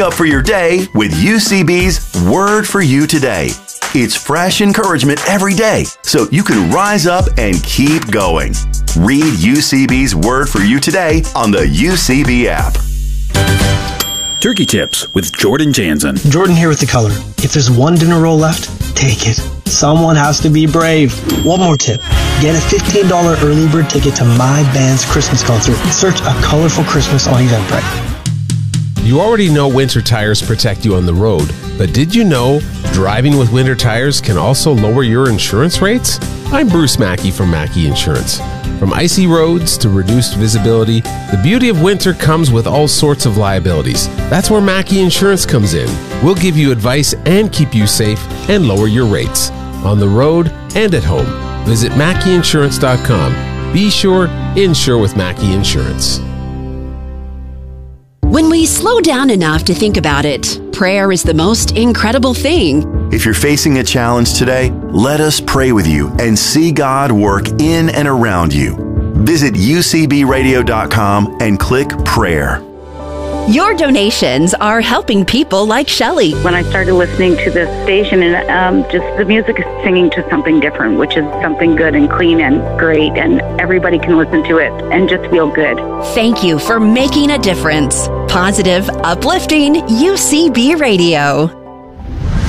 Up for your day with UCB's Word for You Today. It's fresh encouragement every day, so you can rise up and keep going. Read UCB's Word for You Today on the UCB app. Turkey Tips with Jordan Jansen. Jordan here with the color. If there's one dinner roll left, take it. Someone has to be brave. One more tip. Get a $15 early bird ticket to my band's Christmas concert. Search A Colorful Christmas on Eventbrite. You already know winter tires protect you on the road, but did you know driving with winter tires can also lower your insurance rates? I'm Bruce Mackey from Mackey Insurance. From icy roads to reduced visibility, the beauty of winter comes with all sorts of liabilities. That's where Mackey Insurance comes in. We'll give you advice and keep you safe and lower your rates on the road and at home. Visit MackeyInsurance.com. Be sure, insure with Mackey Insurance. When we slow down enough to think about it, prayer is the most incredible thing. If you're facing a challenge today, let us pray with you and see God work in and around you. Visit ucbradio.com and click prayer. Your donations are helping people like Shelley. When I started listening to this station, and just the music is singing to something different, which is something good and clean and great, and everybody can listen to it and just feel good. Thank you for making a difference. Positive, uplifting UCB Radio.